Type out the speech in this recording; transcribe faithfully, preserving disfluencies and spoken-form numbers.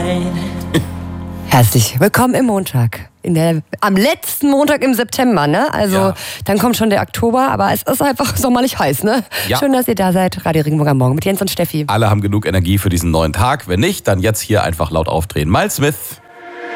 Herzlich willkommen im Montag. In der, am letzten Montag im September, ne? Also Ja. dann kommt schon der Oktober, aber es ist einfach sommerlich heiß, ne? Ja. Schön, dass ihr da seid. Radio Regenbogen am Morgen mit Jens und Steffi. Alle haben genug Energie für diesen neuen Tag. Wenn nicht, dann jetzt hier einfach laut aufdrehen. Miles Smith.